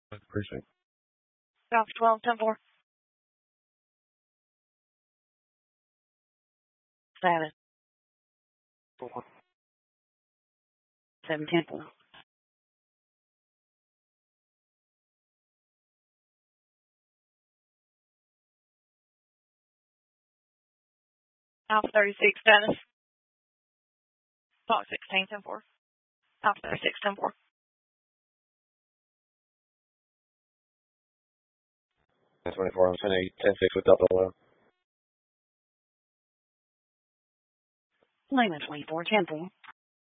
Precinct. South 12, 10-4. Status 4. 7-10-4. Alpha 36, status. Fox 16, 10-4. Alpha 36, 10-4. That's 24, I'm sending 10-6 with Delta Low. Lima 24, 10-4.